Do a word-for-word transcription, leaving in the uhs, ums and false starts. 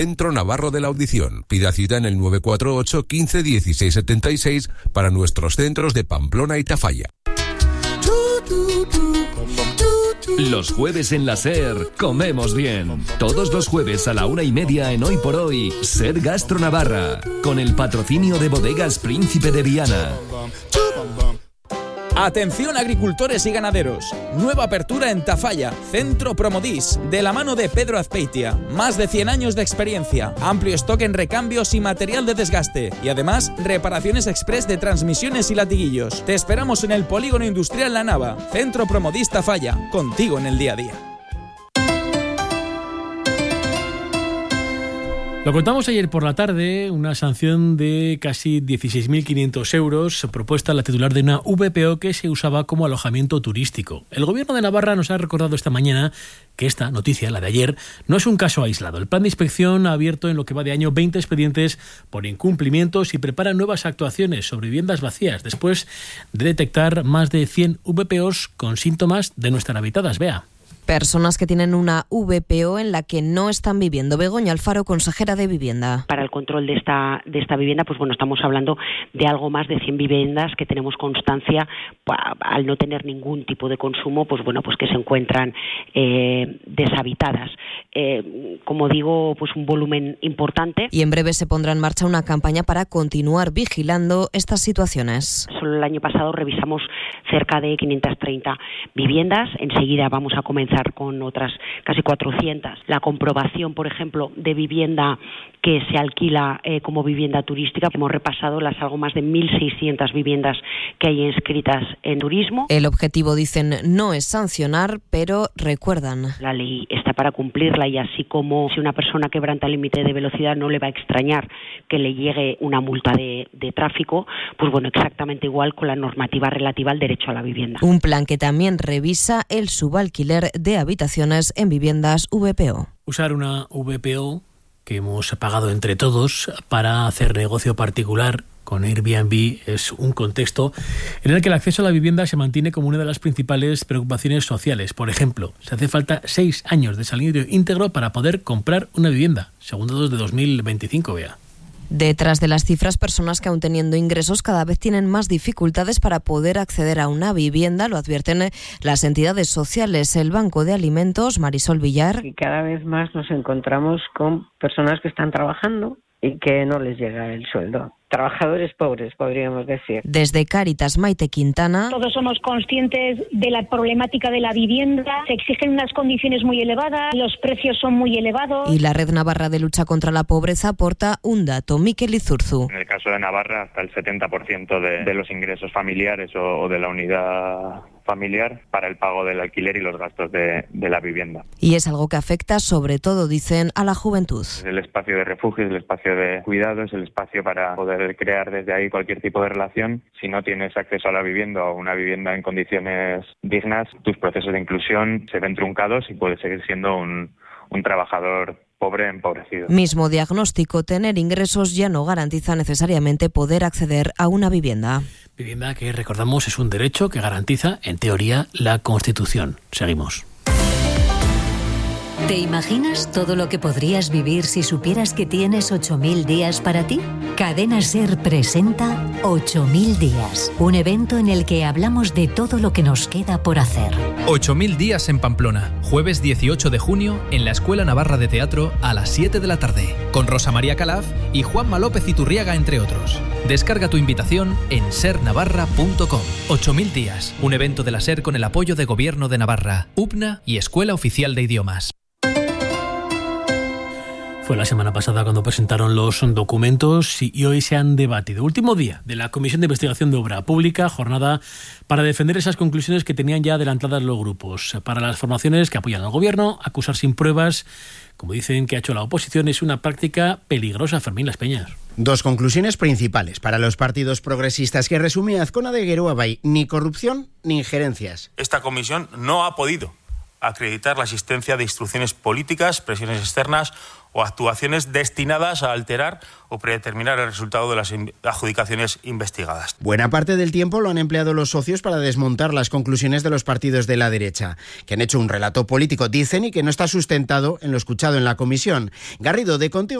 Centro Navarro de la Audición. Pida cita en el nueve cuatro ocho, quince, dieciséis setenta y seis para nuestros centros de Pamplona y Tafalla. Los jueves en la SER comemos bien. Todos los jueves a la una y media en Hoy por Hoy, SER Gastro Navarra, con el patrocinio de Bodegas Príncipe de Viana. Atención agricultores y ganaderos, nueva apertura en Tafalla, Centro Promodis, de la mano de Pedro Azpeitia, más de cien años de experiencia, amplio stock en recambios y material de desgaste, y además reparaciones express de transmisiones y latiguillos. Te esperamos en el Polígono Industrial La Nava, Centro Promodis Tafalla, contigo en el día a día. Lo contamos ayer por la tarde, una sanción de casi dieciséis mil quinientos euros propuesta a la titular de una V P O que se usaba como alojamiento turístico. El Gobierno de Navarra nos ha recordado esta mañana que esta noticia, la de ayer, no es un caso aislado. El plan de inspección ha abierto en lo que va de año veinte expedientes por incumplimientos y prepara nuevas actuaciones sobre viviendas vacías después de detectar más de cien V P Os con síntomas de no estar habitadas. Vea. Personas que tienen una V P O en la que no están viviendo. Begoña Alfaro, consejera de Vivienda. Para el control de esta de esta vivienda, pues bueno, estamos hablando de algo más de cien viviendas que tenemos constancia, al no tener ningún tipo de consumo, pues bueno, pues que se encuentran eh, deshabitadas. Eh, como digo, pues un volumen importante. Y en breve se pondrá en marcha una campaña para continuar vigilando estas situaciones. Solo el año pasado revisamos cerca de quinientas treinta viviendas. Enseguida vamos a comenzar con otras casi cuatrocientas. La comprobación, por ejemplo, de vivienda que se alquila eh, como vivienda turística. Hemos repasado las algo más de mil seiscientas viviendas que hay inscritas en turismo. El objetivo, dicen, no es sancionar, pero recuerdan. La ley está para cumplirla y así como si una persona quebranta el límite de velocidad no le va a extrañar que le llegue una multa de, de tráfico, pues bueno, exactamente igual con la normativa relativa al derecho a la vivienda. Un plan que también revisa el subalquiler de habitaciones en viviendas V P O. Usar una V P O que hemos pagado entre todos para hacer negocio particular con Airbnb es un contexto en el que el acceso a la vivienda se mantiene como una de las principales preocupaciones sociales. Por ejemplo, se hace falta seis años de salario íntegro para poder comprar una vivienda, según datos de dos mil veinticinco, vea. Detrás de las cifras, personas que aún teniendo ingresos cada vez tienen más dificultades para poder acceder a una vivienda, lo advierten las entidades sociales. El Banco de Alimentos, Marisol Villar. Y cada vez más nos encontramos con personas que están trabajando y que no les llega el sueldo. Trabajadores pobres, podríamos decir. Desde Cáritas, Maite Quintana. Todos somos conscientes de la problemática de la vivienda. Se exigen unas condiciones muy elevadas, los precios son muy elevados. Y la Red Navarra de Lucha contra la Pobreza aporta un dato. Miquel Izurzu. En el caso de Navarra, hasta el setenta por ciento de, de los ingresos familiares o, o de la unidad familiar para el pago del alquiler y los gastos de, de la vivienda. Y es algo que afecta sobre todo, dicen, a la juventud. Es el espacio de refugio, es el espacio de cuidado, es el espacio para poder crear desde ahí cualquier tipo de relación. Si no tienes acceso a la vivienda o una vivienda en condiciones dignas, tus procesos de inclusión se ven truncados y puedes seguir siendo un, un trabajador pobre empobrecido. Mismo diagnóstico, tener ingresos ya no garantiza necesariamente poder acceder a una vivienda. Vivienda que, recordamos, es un derecho que garantiza, en teoría, la Constitución. Seguimos. ¿Te imaginas todo lo que podrías vivir si supieras que tienes ocho mil días para ti? Cadena SER presenta ocho mil días, un evento en el que hablamos de todo lo que nos queda por hacer. ocho mil días en Pamplona, jueves dieciocho de junio en la Escuela Navarra de Teatro a las siete de la tarde, con Rosa María Calaf y Juanma López Iturriaga, entre otros. Descarga tu invitación en ser navarra punto com. ocho mil días, un evento de la SER con el apoyo de Gobierno de Navarra, U P N A y Escuela Oficial de Idiomas. Fue la semana pasada cuando presentaron los documentos y hoy se han debatido. Último día de la Comisión de Investigación de Obra Pública, jornada para defender esas conclusiones que tenían ya adelantadas los grupos. Para las formaciones que apoyan al Gobierno, acusar sin pruebas, como dicen que ha hecho la oposición, es una práctica peligrosa. Fermín Las Peñas. Dos conclusiones principales para los partidos progresistas que resume Azcona de Geroa Bay: ni corrupción ni injerencias. Esta comisión no ha podido acreditar la existencia de instrucciones políticas, presiones externas o actuaciones destinadas a alterar o predeterminar el resultado de las adjudicaciones investigadas. Buena parte del tiempo lo han empleado los socios para desmontar las conclusiones de los partidos de la derecha, que han hecho un relato político, dicen, y que no está sustentado en lo escuchado en la comisión. Garrido, de Contigo